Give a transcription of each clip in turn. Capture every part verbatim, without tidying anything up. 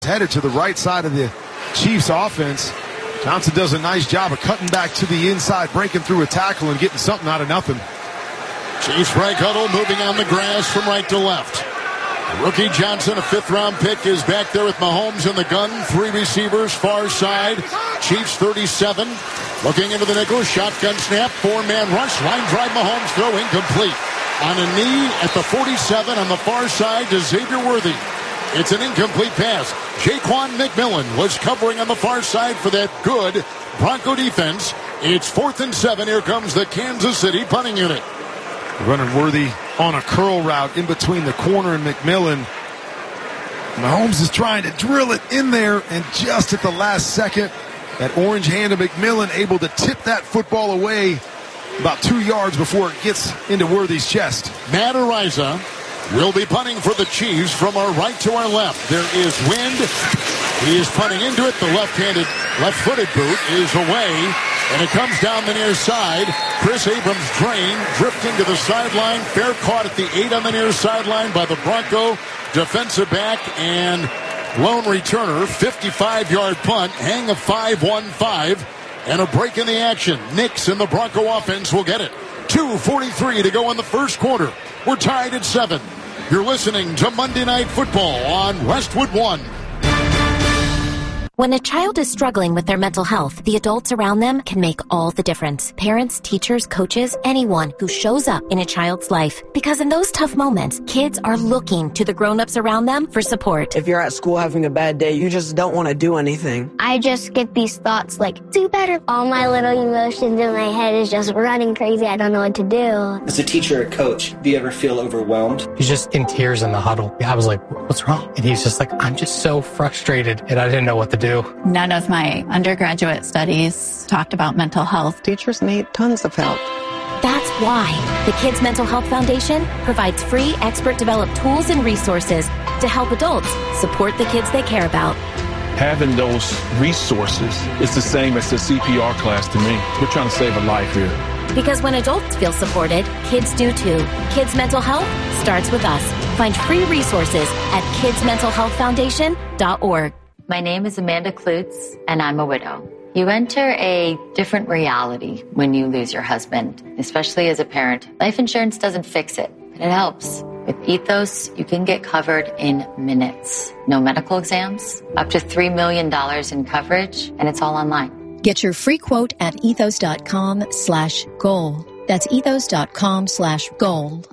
Headed to the right side of the Chiefs offense. Johnson does a nice job of cutting back to the inside, breaking through a tackle and getting something out of nothing. Chiefs right huddle, moving on the grass from right to left. Rookie Johnson, a fifth-round pick, is back there with Mahomes in the gun. Three receivers, far side. Chiefs thirty-seven. Looking into the nickel, shotgun snap, four-man rush, line drive, Mahomes throw incomplete. On a knee at the forty-seven on the far side to Xavier Worthy. It's an incomplete pass. Jaquan McMillan was covering on the far side for that good Bronco defense. It's fourth and seven. Here comes the Kansas City punting unit. Running Worthy on a curl route in between the corner and McMillan. Mahomes is trying to drill it in there, and just at the last second, that orange hand of McMillan able to tip that football away about two yards before it gets into Worthy's chest. Matt Araiza will be punting for the Chiefs from our right to our left. There is wind. He is punting into it. The left-handed, left-footed boot is away, and it comes down the near side. Chris Abrams-Drain drifting to the sideline. Fair caught at the eight on the near sideline by the Bronco defensive back and lone returner. fifty-five-yard punt, hang of five one five, and a break in the action. Nix in the Bronco offense will get it. two forty-three to go in the first quarter. We're tied at seven. You're listening to Monday Night Football on Westwood One. When a child is struggling with their mental health, the adults around them can make all the difference. Parents, teachers, coaches, anyone who shows up in a child's life. Because in those tough moments, kids are looking to the grown-ups around them for support. If you're at school having a bad day, you just don't want to do anything. I just get these thoughts like, do better. All my little emotions in my head is just running crazy. I don't know what to do. As a teacher or coach, do you ever feel overwhelmed? He's just in tears in the huddle. I was like, what's wrong? And he's just like, I'm just so frustrated, and I didn't know what to do. None of my undergraduate studies talked about mental health. Teachers need tons of help. That's why the Kids Mental Health Foundation provides free expert-developed tools and resources to help adults support the kids they care about. Having those resources is the same as the C P R class to me. We're trying to save a life here. Because when adults feel supported, kids do too. Kids Mental Health starts with us. Find free resources at kids mental health foundation dot org. My name is Amanda Klutz, and I'm a widow. You enter a different reality when you lose your husband, especially as a parent. Life insurance doesn't fix it, but it helps. With Ethos, you can get covered in minutes. No medical exams, up to three million dollars in coverage, and it's all online. Get your free quote at ethos.com slash goal. That's ethos.com slash goal.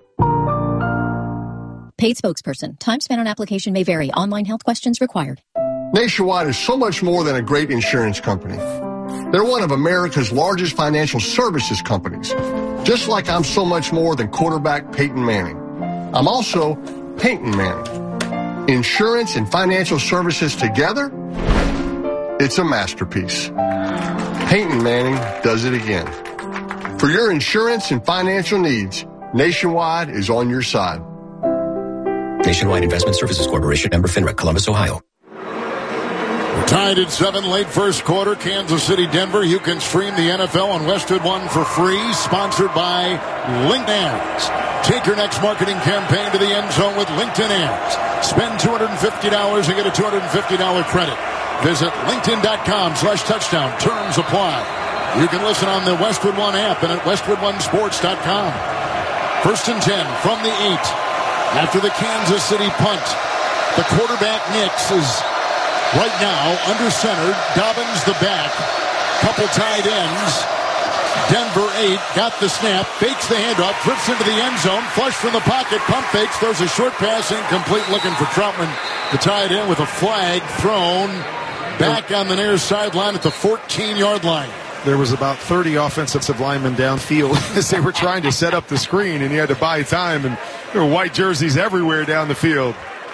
Paid spokesperson. Time spent on application may vary. Online health questions required. Nationwide is so much more than a great insurance company. They're one of America's largest financial services companies. Just like I'm so much more than quarterback Peyton Manning. I'm also Peyton Manning. Insurance and financial services together, it's a masterpiece. Peyton Manning does it again. For your insurance and financial needs, Nationwide is on your side. Nationwide Investment Services Corporation, member FINRA, Columbus, Ohio. Tied at seven, late first quarter, Kansas City, Denver. You can stream the N F L on Westwood One for free, sponsored by LinkedIn Ads. Take your next marketing campaign to the end zone with LinkedIn Ads. Spend two hundred fifty dollars and get a two hundred fifty dollars credit. Visit linkedin.com slash touchdown. Terms apply. You can listen on the Westwood One app and at westwood one sports dot com. First and ten from the eight. After the Kansas City punt, the quarterback Nix is right now under center. Dobbins the back. Couple tight ends. Denver eight got the snap, fakes the handoff, drifts into the end zone, flush from the pocket, pump fakes, throws a short pass, incomplete, looking for Troutman, the tight end, with a flag thrown back on the near sideline at the fourteen-yard line. There was about thirty offensive linemen downfield as they were trying to set up the screen, and you had to buy time, and there were white jerseys everywhere down the field.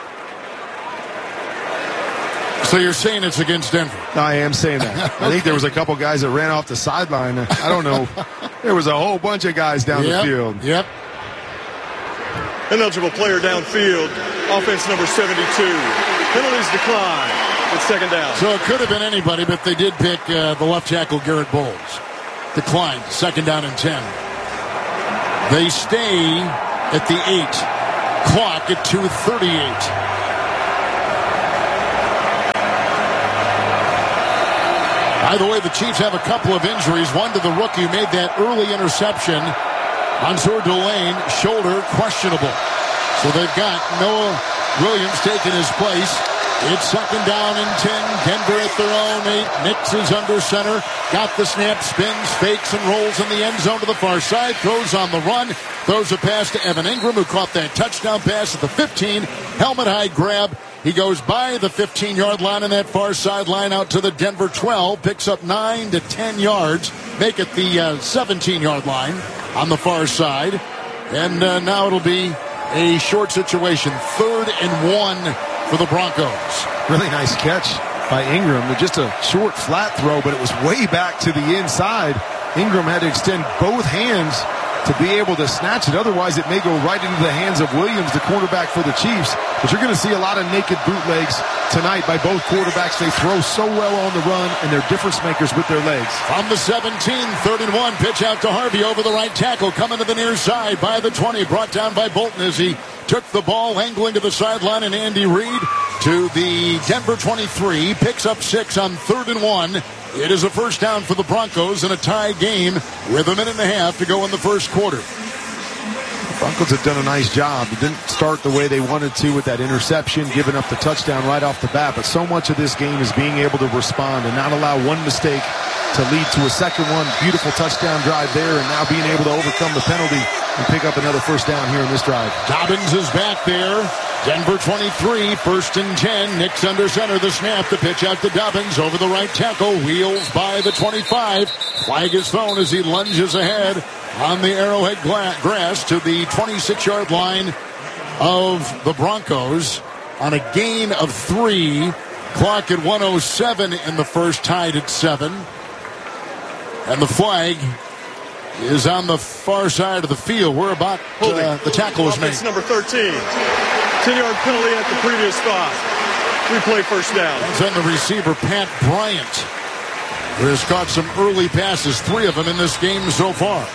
So you're saying it's against Denver? I am saying that. I think there was a couple guys that ran off the sideline. I don't know. There was a whole bunch of guys down yep. the field. Yep. Ineligible player downfield. Offense number seventy-two. Penalties decline. It's second down. So it could have been anybody, but they did pick uh, the left tackle, Garrett Bowles. Declined. Second down and ten. They stay at the eight. Clock at two thirty-eight. By the way, the Chiefs have a couple of injuries. One to the rookie who made that early interception. Mansour Delane, shoulder questionable. So they've got Noah Williams taking his place. It's second down and ten. Denver at their own eight. Nix is under center. Got the snap, spins, fakes, and rolls in the end zone to the far side. Throws on the run. Throws a pass to Evan Ingram, who caught that touchdown pass at the fifteen. Helmet high grab. He goes by the fifteen-yard line on that far sideline out to the Denver twelve. Picks up nine to ten yards. Make it the uh, seventeen-yard line on the far side. And uh, now it'll be a short situation. Third and one for the Broncos. Really nice catch by Ingram. Just a short, flat throw, but it was way back to the inside. Ingram had to extend both hands to be able to snatch it. Otherwise, it may go right into the hands of Williams, the quarterback for the Chiefs. But you're going to see a lot of naked bootlegs tonight by both quarterbacks. They throw so well on the run, and they're difference makers with their legs. From the seventeen, third and one, pitch out to Harvey over the right tackle, coming to the near side by the twenty, brought down by Bolton as he took the ball, angling to the sideline, and Andy Reid to the Denver twenty-three, picks up six on third and one. It is a first down for the Broncos in a tie game with a minute and a half to go in the first quarter. The Broncos have done a nice job. They didn't start the way they wanted to with that interception, giving up the touchdown right off the bat. But so much of this game is being able to respond and not allow one mistake to lead to a second one. Beautiful touchdown drive there, and now being able to overcome the penalty and pick up another first down here in this drive. Dobbins is back there. Denver twenty-three, first and ten. Nix under center. The snap, the pitch out to Dobbins over the right tackle. Wheels by the twenty-five. Flag is thrown as he lunges ahead on the Arrowhead grass to the twenty-six-yard line of the Broncos on a gain of three. Clock at one oh seven in the first, tied at seven. And the flag is on the far side of the field. Where about uh, the tackle was made. It's number thirteen. ten-yard penalty at the previous spot. Replay first down. That's on the receiver, Pat Bryant, who has caught some early passes, three of them in this game so far.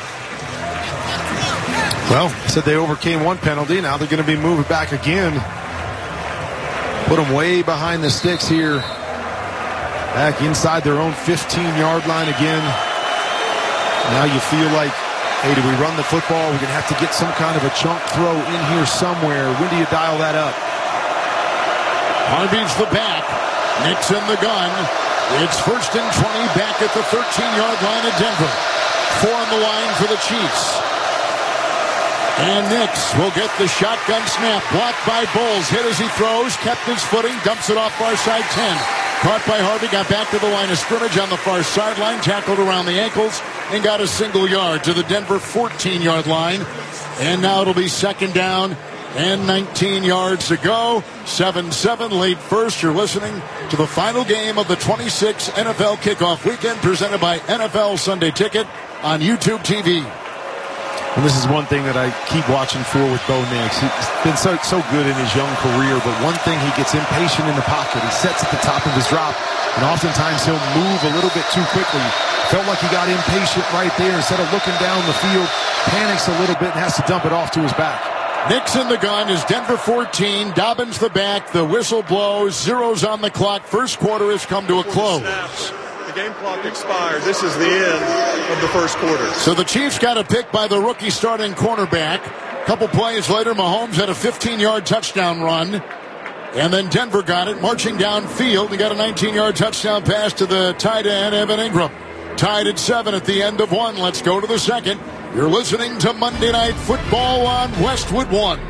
Well, said they overcame one penalty. Now they're going to be moved back again. Put them way behind the sticks here. Back inside their own fifteen-yard line again. Now you feel like, hey, do we run the football? We're going to have to get some kind of a chunk throw in here somewhere. When do you dial that up? Harvey's the back. Nix in the gun. It's first and twenty back at the thirteen-yard line of Denver. Four on the line for the Chiefs. And Nix will get the shotgun snap. Blocked by Bowles. Hit as he throws. Kept his footing. Dumps it off far side ten. Caught by Harvey. Got back to the line of scrimmage on the far sideline. Tackled around the ankles. And got a single yard to the Denver fourteen-yard line. And now it'll be second down and nineteen yards to go. seven seven late first. You're listening to the final game of the twenty-six N F L Kickoff Weekend presented by N F L Sunday Ticket on YouTube T V. And this is one thing that I keep watching for with Bo Nix. He's been so so good in his young career, but one thing, he gets impatient in the pocket. He sets at the top of his drop, and oftentimes he'll move a little bit too quickly. Felt like he got impatient right there. Instead of looking down the field, panics a little bit and has to dump it off to his back. Nix in the gun is Denver fourteen. Dobbins the back. The whistle blows. Zeros on the clock. First quarter has come to a close. The game clock expired. This is the end of the first quarter. So the Chiefs got a pick by the rookie starting cornerback. A couple plays later, Mahomes had a fifteen-yard touchdown run. And then Denver got it, marching downfield. He got a nineteen-yard touchdown pass to the tight end, Evan Ingram. Tied at seven at the end of one. Let's go to the second. You're listening to Monday Night Football on Westwood One.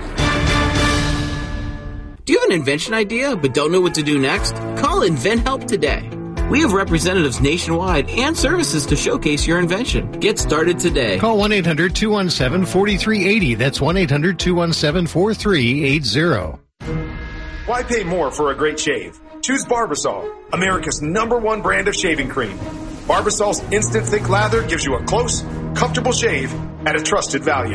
Do you have an invention idea but don't know what to do next? Call InventHelp today. We have representatives nationwide and services to showcase your invention. Get started today. Call one eight hundred two one seven four three eight zero. That's one eight hundred two one seven four three eight zero. Why pay more for a great shave? Choose Barbasol, America's number one brand of shaving cream. Barbasol's instant thick lather gives you a close, comfortable shave at a trusted value.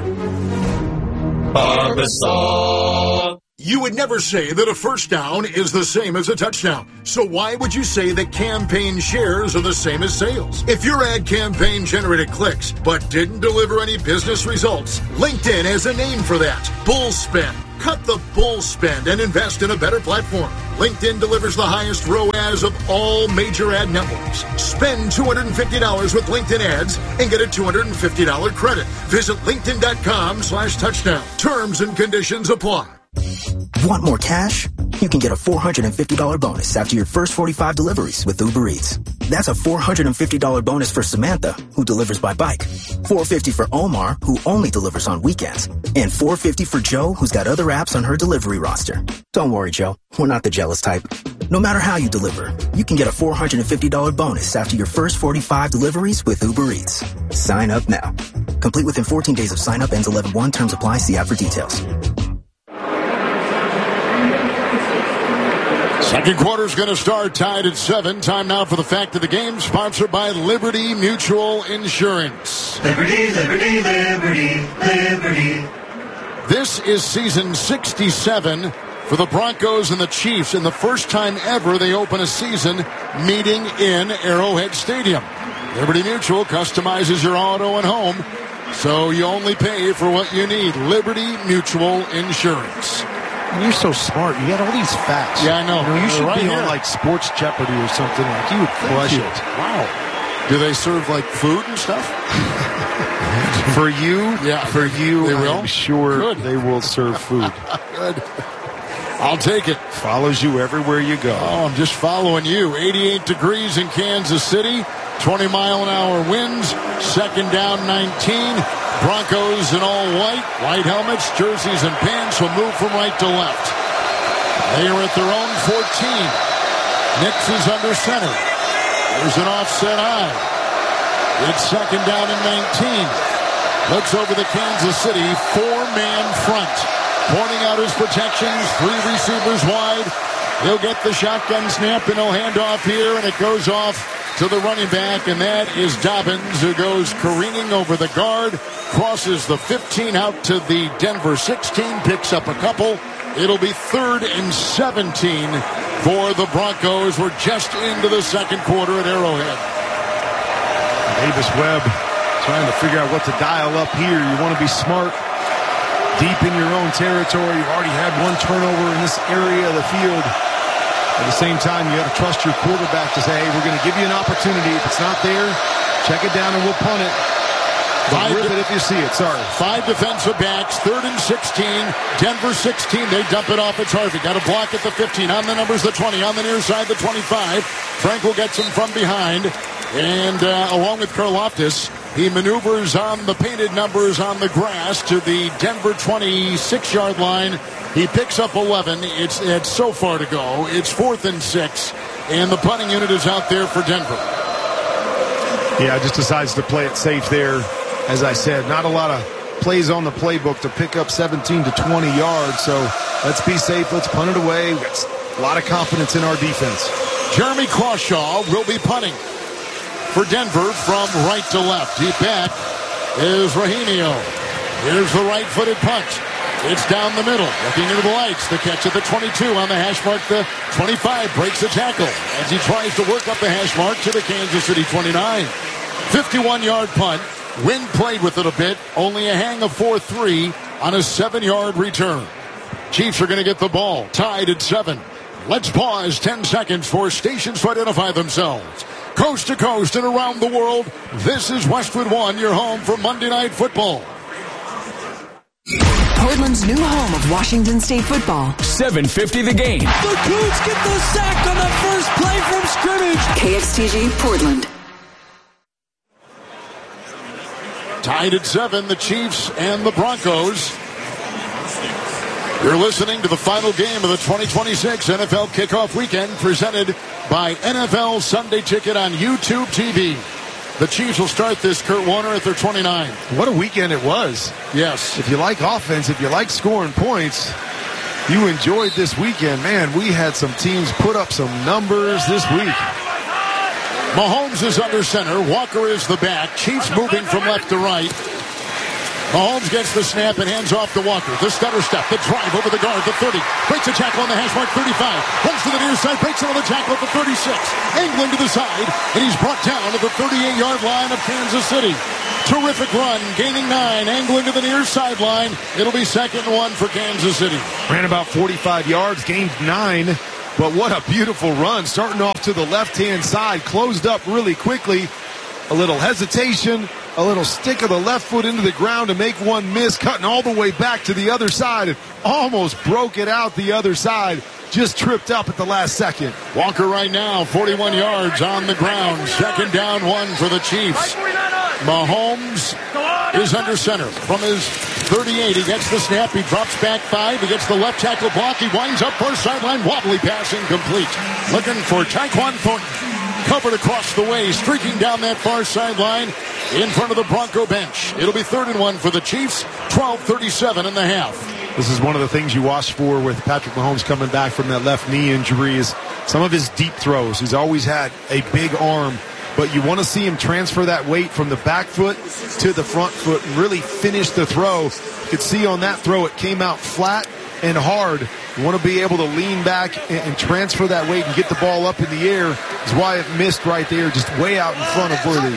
Barbasol. You would never say that a first down is the same as a touchdown. So why would you say that campaign shares are the same as sales? If your ad campaign generated clicks but didn't deliver any business results, LinkedIn has a name for that. Bullspin. Cut the bull spend and invest in a better platform. LinkedIn delivers the highest R O A S of all major ad networks. Spend two hundred fifty dollars with LinkedIn ads and get a two hundred fifty dollars credit. Visit linkedin.com slash touchdown. Terms and conditions apply. Want more cash? You can get a four hundred fifty dollars bonus after your first forty-five deliveries with Uber Eats. That's a four hundred fifty dollars bonus for Samantha, who delivers by bike. four hundred fifty dollars for Omar, who only delivers on weekends. And four hundred fifty dollars for Joe, who's got other apps on her delivery roster. Don't worry, Joe. We're not the jealous type. No matter how you deliver, you can get a four hundred fifty dollars bonus after your first forty-five deliveries with Uber Eats. Sign up now. Complete within fourteen days of sign up. Ends eleven one. Terms apply. See app for details. Second quarter's going to start tied at seven. Time now for the fact of the game, sponsored by Liberty Mutual Insurance. Liberty, Liberty, Liberty, Liberty. This is season sixty-seven for the Broncos and the Chiefs, and the first time ever they open a season meeting in Arrowhead Stadium. Liberty Mutual customizes your auto and home, so you only pay for what you need. Liberty Mutual Insurance. You're so smart. You got all these facts. Yeah, I know. You know, you should right be here on like Sports Jeopardy or something. Like you would crush you. it. Wow. Do they serve like food and stuff? For you, yeah. For you, they will? I'm sure Good. They will serve food. Good. I'll take it. Follows you everywhere you go. Oh, I'm just following you. eighty-eight degrees in Kansas City. twenty mile an hour winds. Second down, nineteen. Broncos in all white, white helmets, jerseys, and pants will move from right to left. They are at their own fourteen. Nix is under center. There's an offset eye. It's second down and nineteen. Looks over the Kansas City four-man front. Pointing out his protections, three receivers wide. He'll get the shotgun snap and he'll hand off here, and it goes off to the running back, and that is Dobbins, who goes careening over the guard, crosses the fifteen out to the Denver sixteen, picks up a couple. It'll be third and seventeen for the Broncos. We're just into the second quarter at Arrowhead. Davis Webb trying to figure out what to dial up here. You want to be smart, deep in your own territory. You've already had one turnover in this area of the field. At the same time, you got to trust your quarterback to say, hey, we're going to give you an opportunity. If it's not there, check it down and we'll punt it. But rip it if you see it. Sorry. Five defensive backs, third and sixteen. Denver sixteen. They dump it off. It's Harvey. Got a block at the fifteen. On the numbers, the twenty. On the near side, the twenty-five. Frankel gets him from behind. And uh, along with Karlaftis, he maneuvers on the painted numbers on the grass to the Denver twenty-six-yard line. He picks up eleven. It's, it's so far to go. It's fourth and six. And the punting unit is out there for Denver. Yeah, just decides to play it safe there. As I said, not a lot of plays on the playbook to pick up seventeen to twenty yards. So let's be safe. Let's punt it away. We've got a lot of confidence in our defense. Jeremy Crawshaw will be punting for Denver from right to left. Deep back is Rahimio. Here's the right-footed punt. It's down the middle. Looking into the lights. The catch at the twenty-two on the hash mark. The twenty-five breaks a tackle as he tries to work up the hash mark to the Kansas City twenty-nine. fifty-one-yard punt. Wind played with it a bit. Only a hang of four three on a seven-yard return. Chiefs are going to get the ball. Tied at seven. Let's pause ten seconds for stations to identify themselves. Coast to coast and around the world, this is Westwood One, your home for Monday Night Football. Portland's new home of Washington State football. seven fifty the game. The Cougs get the sack on the first play from scrimmage. K X T G Portland. Tied at seven, the Chiefs and the Broncos. You're listening to the final game of the twenty twenty-six N F L Kickoff Weekend, presented by N F L Sunday Ticket on YouTube T V. The Chiefs will start this, Kurt Warner, at their twenty-nine. What a weekend it was. Yes. If you like offense, if you like scoring points, you enjoyed this weekend. Man, we had some teams put up some numbers this week. Mahomes is under center. Walker is the back. Chiefs moving from left to right. Mahomes gets the snap and hands off to Walker. The stutter step, the drive over the guard, the thirty. Breaks a tackle on the hash mark, thirty-five. Runs to the near side, breaks another tackle at the thirty-six. Angling to the side, and he's brought down to the thirty-eight-yard line of Kansas City. Terrific run, gaining nine, angling to the near sideline. It'll be second and one for Kansas City. Ran about forty-five yards, gained nine, but what a beautiful run. Starting off to the left-hand side, closed up really quickly. A little hesitation, a little stick of the left foot into the ground to make one miss, cutting all the way back to the other side and almost broke it out the other side. Just tripped up at the last second. Walker right now, forty-one yards on the ground. Second down, one for the Chiefs. Mahomes is under center from his thirty-eight. He gets the snap. He drops back five. He gets the left tackle block. He winds up far sideline. Wobbly pass incomplete. Looking for Tyquan Thornton. Covered across the way, streaking down that far sideline in front of the Bronco bench. It'll be third and one for the Chiefs. twelve thirty-seven in the half. This is one of the things you watch for with Patrick Mahomes coming back from that left knee injury is some of his deep throws. He's always had a big arm, but you want to see him transfer that weight from the back foot to the front foot and really finish the throw. You could see on that throw it came out flat and hard. You want to be able to lean back and, and transfer that weight and get the ball up in the air. Is why it missed right there, just way out in front of Worthy.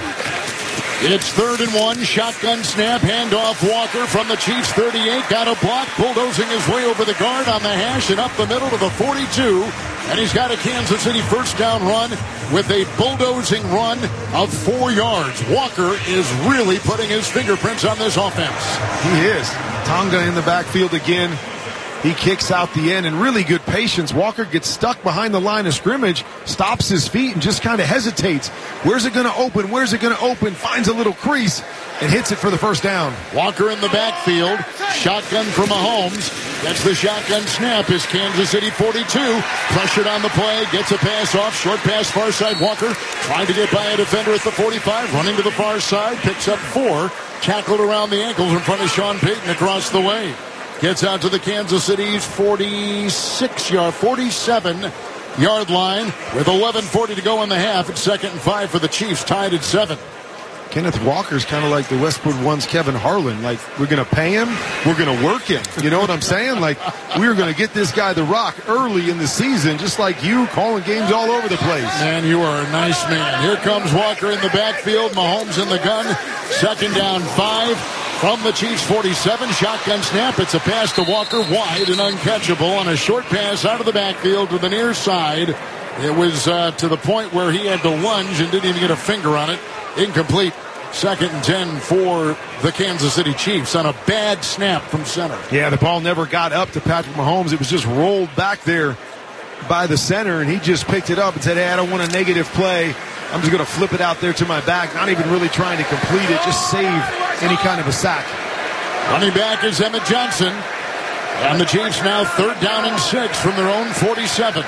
It's third and one, shotgun snap, handoff Walker from the Chiefs thirty-eight, got a block, bulldozing his way over the guard on the hash and up the middle to the forty-two, and he's got a Kansas City first down run with a bulldozing run of four yards. Walker is really putting his fingerprints on this offense. He is. Tonga in the backfield again. He kicks out the end, and really good patience. Walker gets stuck behind the line of scrimmage, stops his feet, and just kind of hesitates. Where's it going to open? Where's it going to open? Finds a little crease and hits it for the first down. Walker in the backfield. Shotgun for Mahomes. Gets the shotgun snap. Is Kansas City forty-two. Pressured on the play. Gets a pass off. Short pass far side. Walker trying to get by a defender at the forty-five. Running to the far side. Picks up four. Tackled around the ankles in front of Sean Payton across the way. Gets out to the Kansas City's forty-six yard, forty-seven yard line with eleven forty to go in the half. It's second and five for the Chiefs, tied at seven. Kenneth Walker's kind of like the Westwood One's Kevin Harlan. Like, we're going to pay him, we're going to work him. You know what I'm saying? Like, we're going to get this guy the rock early in the season, just like you, calling games all over the place. Man, you are a nice man. Here comes Walker in the backfield. Mahomes in the gun. Second down, five. From the Chiefs forty-seven, shotgun snap. It's a pass to Walker, wide and uncatchable on a short pass out of the backfield to the near side. It was uh, to the point where he had to lunge and didn't even get a finger on it. Incomplete. Second and ten for the Kansas City Chiefs on a bad snap from center. Yeah, the ball never got up to Patrick Mahomes. It was just rolled back there by the center, and he just picked it up and said, hey, I don't want a negative play. I'm just going to flip it out there to my back, not even really trying to complete it, just save any kind of a sack. Running back is Emmett Johnson. And the Chiefs now third down and six from their own forty-seven.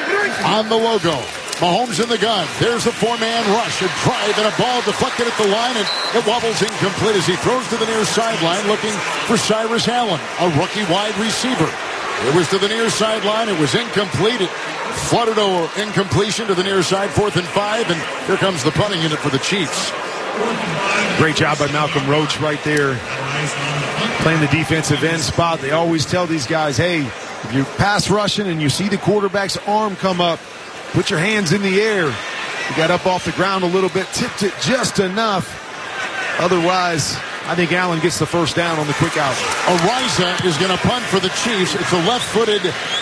On the logo, Mahomes in the gun. There's the four-man rush. A drive and a ball deflected at the line, and it wobbles incomplete as he throws to the near sideline looking for Cyrus Allen, a rookie wide receiver. It was to the near sideline. It was incomplete. It fluttered over incompletion to the near side, fourth and five, and here comes the punting unit for the Chiefs. Great job by Malcolm Roach right there, playing the defensive end spot. They always tell these guys, hey, if you're pass rushing and you see the quarterback's arm come up, put your hands in the air. He got up off the ground a little bit, tipped it just enough. Otherwise, I think Allen gets the first down on the quick out. Ariza is going to punt for the Chiefs. It's a left-footed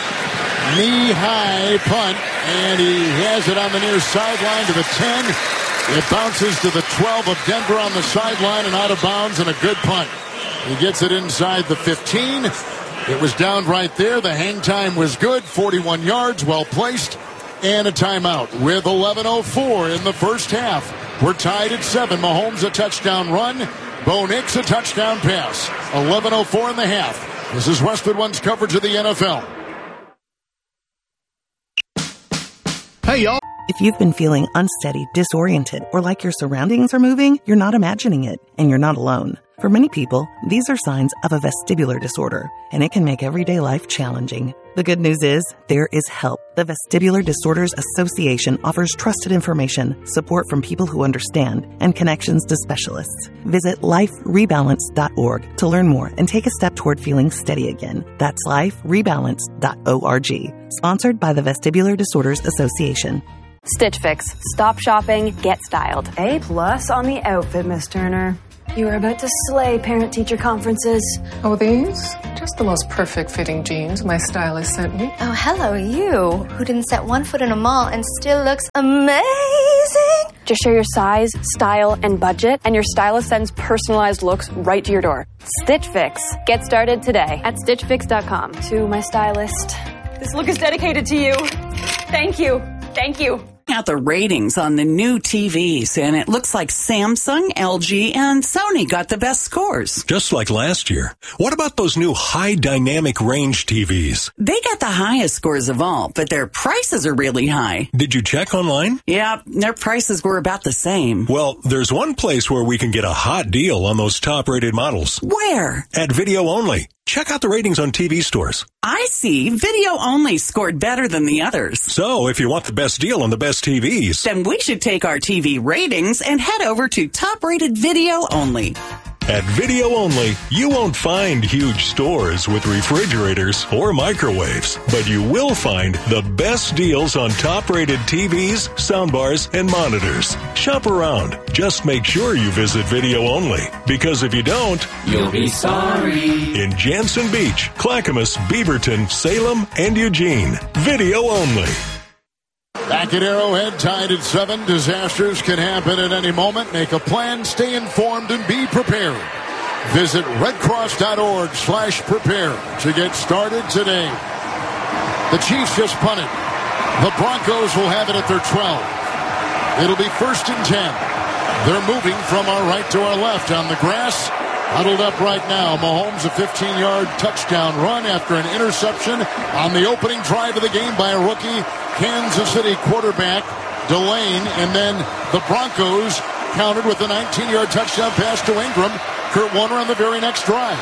knee-high punt, and he has it on the near sideline to the ten. It bounces to the twelve of Denver on the sideline and out of bounds, and a good punt. He gets it inside the fifteen. It was down right there. The hang time was good, forty-one yards, well placed, and a timeout with eleven oh four in the first half. We're tied at seven. Mahomes a touchdown run. Bo Nix a touchdown pass. eleven oh four in the half. This is Westwood One's coverage of the N F L. Hey, y'all. If you've been feeling unsteady, disoriented, or like your surroundings are moving, you're not imagining it, and you're not alone. For many people, these are signs of a vestibular disorder, and it can make everyday life challenging. The good news is, there is help. The Vestibular Disorders Association offers trusted information, support from people who understand, and connections to specialists. Visit life rebalance dot org to learn more and take a step toward feeling steady again. That's life rebalance dot org. Sponsored by the Vestibular Disorders Association. Stitch Fix. Stop shopping, get styled. A plus on the outfit, Miss Turner. You are about to slay parent-teacher conferences. Oh, these? Just the most perfect fitting jeans my stylist sent me. Oh, hello, you, who didn't set one foot in a mall and still looks amazing. Just share your size, style, and budget, and your stylist sends personalized looks right to your door. Stitch Fix. Get started today at stitch fix dot com. To my stylist, this look is dedicated to you. Thank you. Thank you. Out the ratings on the new T Vs, and it looks like Samsung, L G, and Sony got the best scores. Just like last year. What about those new high dynamic range T Vs? They got the highest scores of all, but their prices are really high. Did you check online? Yeah, their prices were about the same. Well, there's one place where we can get a hot deal on those top-rated models. Where? At Video Only. Check out the ratings on T V stores. I see. Video Only scored better than the others. So, if you want the best deal on the best T Vs, then we should take our T V ratings and head over to top-rated Video Only. At Video Only, you won't find huge stores with refrigerators or microwaves, but you will find the best deals on top-rated T Vs, soundbars, and monitors. Shop around. Just make sure you visit Video Only, because if you don't, you'll be sorry. In Jansen Beach, Clackamas, Beaverton, Salem, and Eugene, Video Only. Back at Arrowhead, tied at seven. Disasters can happen at any moment. Make a plan, stay informed, and be prepared. Visit redcross.org slash prepare to get started today. The Chiefs just punted. The Broncos will have it at their twelve. It'll be first and ten. They're moving from our right to our left on the grass. Huddled up right now. Mahomes, a fifteen-yard touchdown run after an interception on the opening drive of the game by a rookie Kansas City quarterback, Delane. And then the Broncos countered with a nineteen-yard touchdown pass to Ingram. Kurt Warner on the very next drive.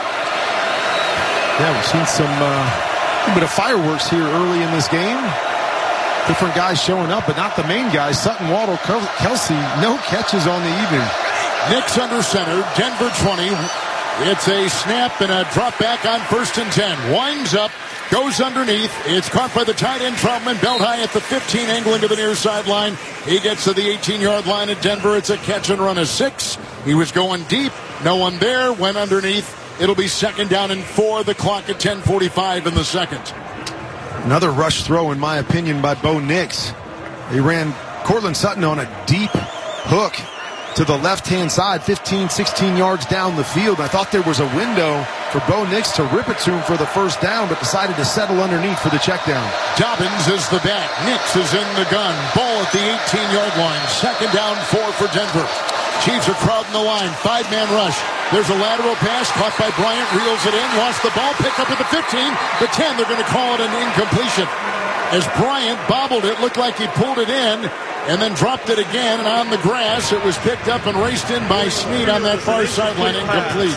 Yeah, we've seen some uh, a bit of fireworks here early in this game. Different guys showing up, but not the main guys. Sutton, Waddle, Kelsey, no catches on the evening. Knicks under center, Denver twenty. It's a snap and a drop back on first and ten. Winds up, goes underneath. It's caught by the tight end, Troutman, belt high at the fifteen, angling to the near sideline. He gets to the eighteen-yard line at Denver. It's a catch and run of six. He was going deep. No one there. Went underneath. It'll be second down and four. The clock at ten forty-five in the second. Another rush throw, in my opinion, by Bo Nix. He ran Cortland Sutton on a deep hook to the left-hand side, fifteen, sixteen yards down the field. I thought there was a window for Bo Nix to rip it to him for the first down, but decided to settle underneath for the check down. Dobbins is the back. Nix is in the gun. Ball at the eighteen-yard line. Second down, four for Denver. Chiefs are crowding the line. Five-man rush. There's a lateral pass caught by Bryant. Reels it in. Lost the ball. Picked up at the fifteen. The ten. They're going to call it an incompletion. As Bryant bobbled it, looked like he pulled it in and then dropped it again. And on the grass, it was picked up and raced in by Snead on that far sideline. Incomplete.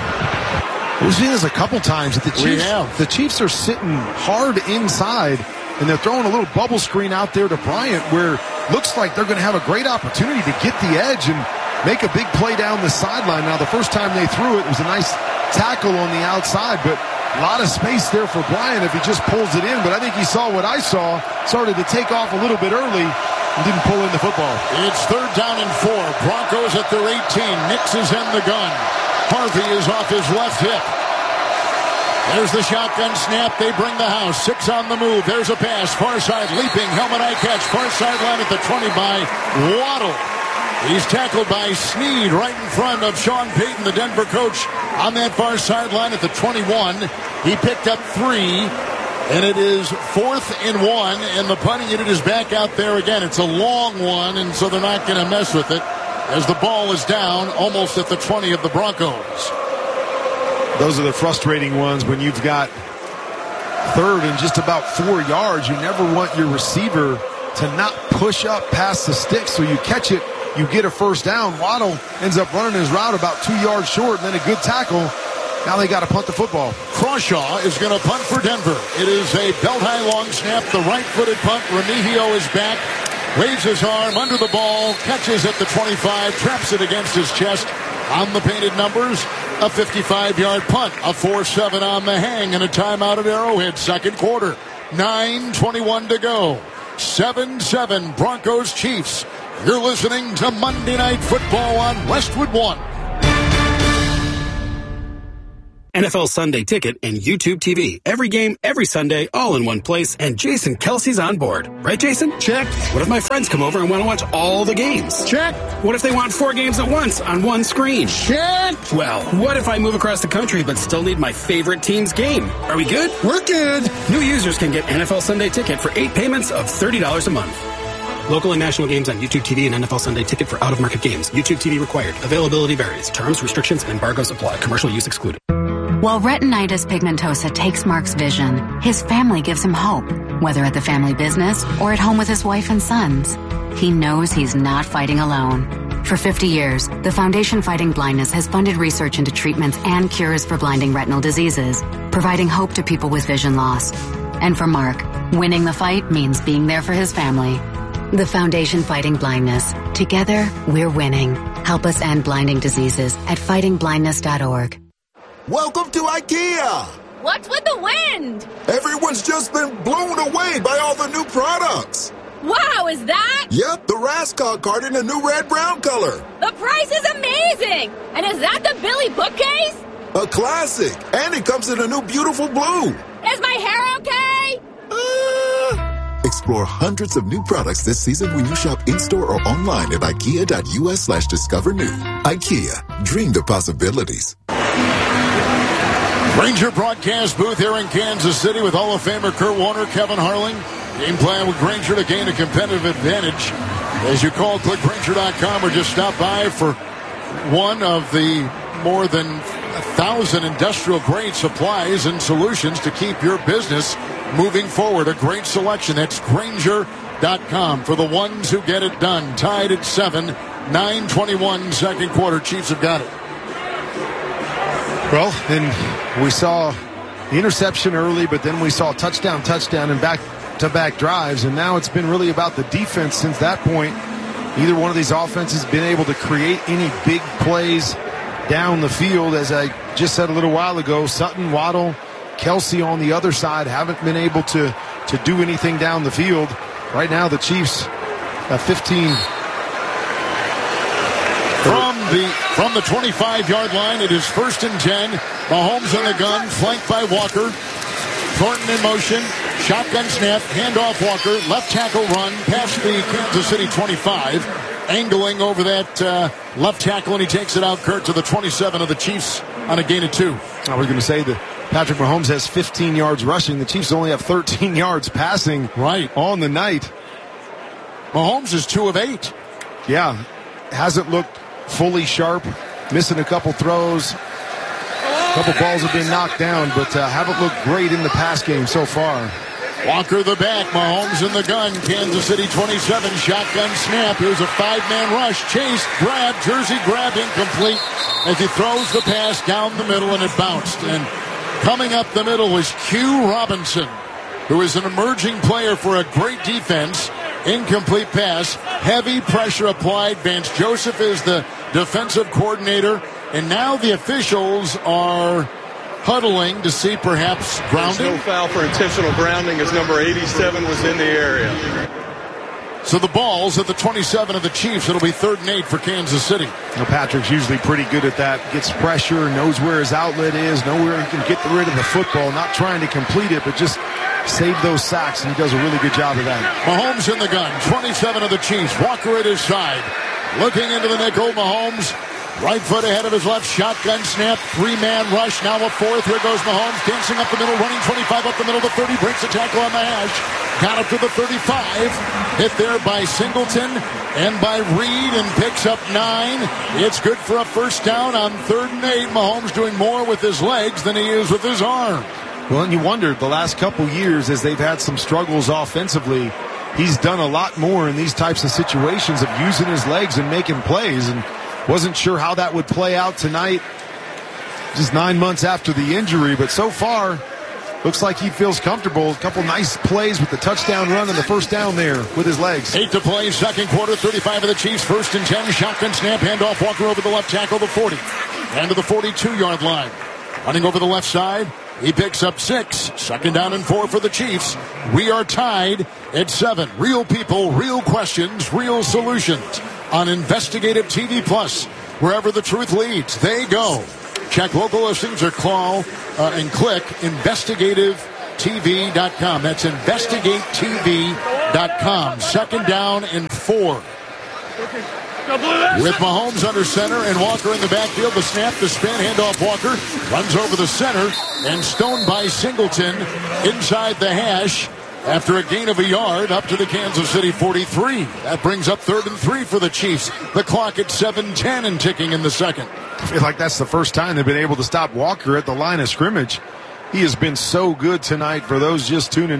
We've seen this a couple times. That the Chiefs, the Chiefs are sitting hard inside, and they're throwing a little bubble screen out there to Bryant, where looks like they're going to have a great opportunity to get the edge and make a big play down the sideline. Now, the first time they threw it, it was a nice tackle on the outside, but a lot of space there for Bryant if he just pulls it in. But I think he saw what I saw, started to take off a little bit early, and didn't pull in the football. It's third down and four. Broncos at their eighteen. Nix is in the gun. Harvey is off his left hip. There's the shotgun snap. They bring the house. Six on the move. There's a pass. Far side leaping. Helmet eye catch. Far sideline at the twenty by Waddle. He's tackled by Snead right in front of Sean Payton, the Denver coach, on that far sideline at the twenty-one. He picked up three, and it is fourth and one, and the punting unit is back out there again. It's a long one, and so they're not going to mess with it as the ball is down almost at the twenty of the Broncos. Those are the frustrating ones when you've got third and just about four yards. You never want your receiver to not push up past the stick, so you catch it, you get a first down. Waddle ends up running his route about two yards short, and then a good tackle. Now they got to punt the football. Crawshaw is going to punt for Denver. It is a belt-high long snap, the right-footed punt. Remigio is back, waves his arm under the ball, catches at the twenty-five, traps it against his chest on the painted numbers. A fifty-five-yard punt, a four seven on the hang, and a timeout at Arrowhead, second quarter. nine twenty-one to go. seven seven Broncos Chiefs. You're listening to Monday Night Football on Westwood One. N F L Sunday Ticket and YouTube T V. Every game, every Sunday, all in one place, and Jason Kelsey's on board. Right, Jason? Check. What if my friends come over and want to watch all the games? Check. What if they want four games at once on one screen? Check. Well, what if I move across the country but still need my favorite team's game? Are we good? We're good. New users can get N F L Sunday Ticket for eight payments of thirty dollars a month. Local and national games on YouTube T V and N F L Sunday Ticket for out-of-market games. YouTube T V required. Availability varies. Terms, restrictions, and embargoes apply. Commercial use excluded. While retinitis pigmentosa takes Mark's vision, his family gives him hope, whether at the family business or at home with his wife and sons. He knows he's not fighting alone. For fifty years, the Foundation Fighting Blindness has funded research into treatments and cures for blinding retinal diseases, providing hope to people with vision loss. And for Mark, winning the fight means being there for his family. The Foundation Fighting Blindness. Together, we're winning. Help us end blinding diseases at fighting blindness dot org. Welcome to IKEA! What's with the wind? Everyone's just been blown away by all the new products. Wow, is that? Yep, the Rascal cart in a new red-brown color. The price is amazing! And is that the Billy bookcase? A classic, and it comes in a new beautiful blue. Is my hair okay? Uh... Explore hundreds of new products this season when you shop in-store or online at ikea.us slash discover new. IKEA, dream the possibilities. Grainger broadcast booth here in Kansas City with Hall of Famer Kurt Warner, Kevin Harling. Game plan with Grainger to gain a competitive advantage. As you call, click Grainger dot com or just stop by for one of the more than a thousand industrial grade supplies and solutions to keep your business moving forward. A great selection. That's Grainger dot com for the ones who get it done. Tied at seven, nine twenty-one second quarter. Chiefs have got it. Well, and we saw the interception early, but then we saw touchdown, touchdown, and back-to-back drives, and now it's been really about the defense since that point. Neither one of these offenses has been able to create any big plays down the field. As I just said a little while ago, Sutton, Waddle, Kelsey on the other side haven't been able to, to do anything down the field. Right now, the Chiefs have fifteen. From the from the twenty-five-yard line, it is first and ten. Mahomes in the gun, flanked by Walker. Thornton in motion. Shotgun snap, handoff Walker. Left tackle run past the Kansas City twenty-five. Angling over that uh, left tackle, and he takes it out, Kurt, to the twenty-seven of the Chiefs on a gain of two. I was going to say that Patrick Mahomes has fifteen yards rushing. The Chiefs only have thirteen yards passing right on the night. Mahomes is two of eight. Yeah, hasn't looked fully sharp, missing a couple throws. A couple balls have been knocked down, but uh, haven't looked great in the pass game so far. Walker the back, Mahomes in the gun. Kansas City twenty-seven, shotgun snap. Here's a five-man rush. Chase, grab, jersey grab, incomplete as he throws the pass down the middle, and it bounced. And coming up the middle was Q Robinson, who is an emerging player for a great defense. Incomplete pass, heavy pressure applied. Vance Joseph is the defensive coordinator, and now the officials are huddling to see perhaps grounding. There's no foul for intentional grounding as number eighty-seven was in the area. So the ball's at the twenty-seven of the Chiefs. It'll be third and eight for Kansas City. Now, Patrick's usually pretty good at that. Gets pressure, knows where his outlet is, knows where he can get rid of the football. Not trying to complete it, but just save those sacks, and he does a really good job of that. Mahomes in the gun, twenty-seven of the Chiefs. Walker at his side. Looking into the nickel, Mahomes. Right foot ahead of his left, shotgun snap, three-man rush, now a fourth. Here goes Mahomes, dancing up the middle, running twenty-five up the middle, the thirty, breaks a tackle on the hash. Got up to the thirty-five, hit there by Singleton and by Reed, and picks up nine. It's good for a first down on third and eight. Mahomes doing more with his legs than he is with his arm. Well, and you wondered the last couple years as they've had some struggles offensively, he's done a lot more in these types of situations of using his legs and making plays, and wasn't sure how that would play out tonight, just nine months after the injury. But so far, looks like he feels comfortable. A couple nice plays with the touchdown run and the first down there with his legs. Eight to play, second quarter, thirty-five of the Chiefs, first and ten. Shotgun snap, handoff, Walker over the left tackle, the forty. And to the forty-two-yard line. Running over the left side, he picks up six. Second down and four for the Chiefs. We are tied at seven. Real people, real questions, real solutions. On Investigative T V Plus, wherever the truth leads, they go. Check local listings or call uh, and click investigative T V dot com. That's investigate T V dot com. Second down and four. With Mahomes under center and Walker in the backfield, the snap, the spin, handoff Walker, runs over the center, and stoned by Singleton inside the hash after a gain of a yard up to the Kansas City forty-three. That brings up third and three for the Chiefs. The clock at seven ten and ticking in the second. I feel like that's the first time they've been able to stop Walker at the line of scrimmage. He has been so good tonight for those just tuning